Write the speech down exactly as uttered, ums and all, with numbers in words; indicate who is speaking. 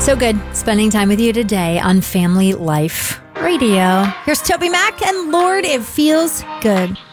Speaker 1: So good spending time with you today on Family Life Radio. Here's Toby Mac and Lord, It Feels Good.